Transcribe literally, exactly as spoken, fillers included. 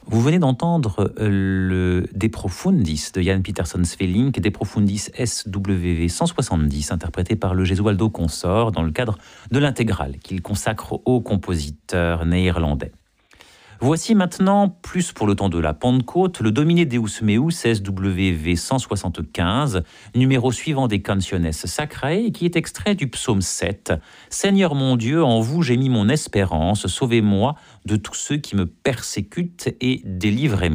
Vous venez d'entendre le De Profundis de Jan Pieterszoon Sweelinck, De Profundis S W V cent soixante-dix, interprété par le Gesualdo Consort dans le cadre de l'intégrale qu'il consacre au compositeur néerlandais. Voici maintenant, plus pour le temps de la Pentecôte, le Domine Deus Meus S W V cent soixante-quinze, numéro suivant des Canciones Sacrae, qui est extrait du psaume sept. « Seigneur mon Dieu, en vous j'ai mis mon espérance, sauvez-moi de tous ceux qui me persécutent et délivrez-moi. »